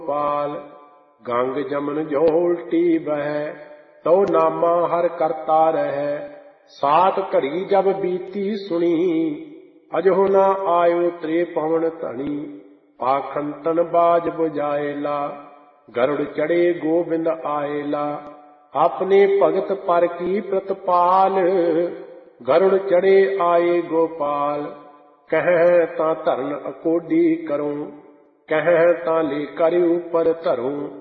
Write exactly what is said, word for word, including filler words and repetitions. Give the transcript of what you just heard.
पाल। गंग जमन जो उल्टी बह, तो नामा हर करता रह। सात घड़ी जब बीती सुनी, अजो न आयो त्रे पवन धनी। पाखंतन बाज बुझाएला, गरुड़ चढ़े गोबिंद आएला। अपने भगत पर की प्रतिपाल, गरुड़ चढ़े आए गोपाल। कह ता धरन अकोडी करूं, कह ता लेकर ऊपर धरूं।